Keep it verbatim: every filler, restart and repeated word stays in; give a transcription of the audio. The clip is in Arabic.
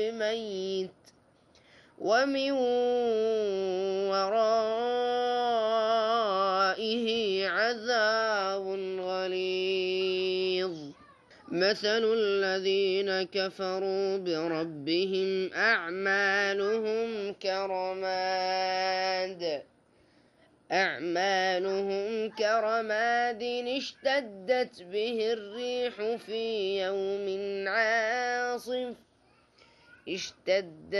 ميت ومن ورائه عذاب غليظ. مثل الذين كفروا بربهم أعمالهم كرماد أعمالهم كرماد اشتدت به الريح في يوم عاصف اشتدت